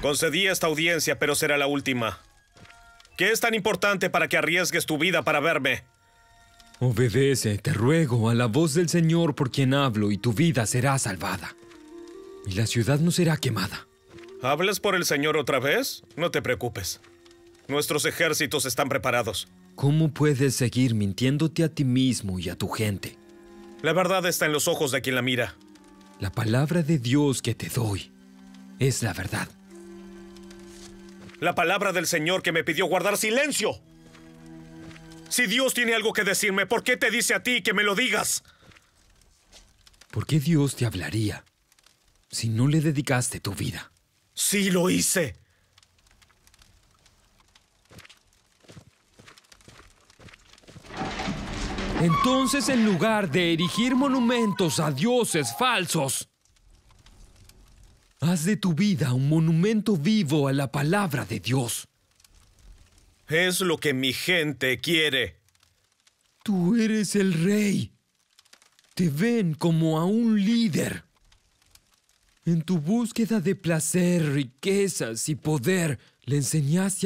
Concedí esta audiencia, pero será la última. ¿Qué es tan importante para que arriesgues tu vida para verme? Obedece, te ruego, a la voz del Señor por quien hablo, y tu vida será salvada. Y la ciudad no será quemada. ¿Hablas por el Señor otra vez? No te preocupes. Nuestros ejércitos están preparados. ¿Cómo puedes seguir mintiéndote a ti mismo y a tu gente? La verdad está en los ojos de quien la mira. La palabra de Dios que te doy es la verdad. La palabra del Señor que me pidió guardar silencio. Si Dios tiene algo que decirme, ¿por qué te dice a ti que me lo digas? ¿Por qué Dios te hablaría si no le dedicaste tu vida? Sí lo hice. Entonces, en lugar de erigir monumentos a dioses falsos, haz de tu vida un monumento vivo a la palabra de Dios. Es lo que mi gente quiere. Tú eres el rey. Te ven como a un líder. En tu búsqueda de placer, riquezas y poder, le enseñaste